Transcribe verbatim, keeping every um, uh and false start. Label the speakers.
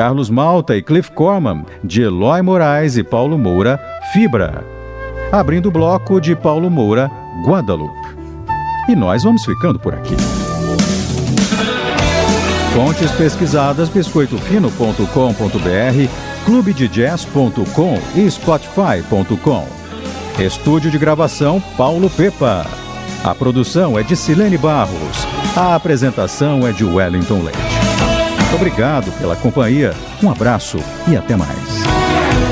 Speaker 1: Carlos Malta e Cliff Corman, de Eloy Moraes e Paulo Moura, Fibra. Abrindo o bloco de Paulo Moura, Guadalupe. E nós vamos ficando por aqui. Fontes pesquisadas, biscoito fino ponto com ponto br, clube de jazz ponto com e spotify ponto com. Estúdio de gravação Paulo Pepa. A produção é de Silene Barros. A apresentação é de Wellington Leite. Obrigado pela companhia, um abraço e até mais.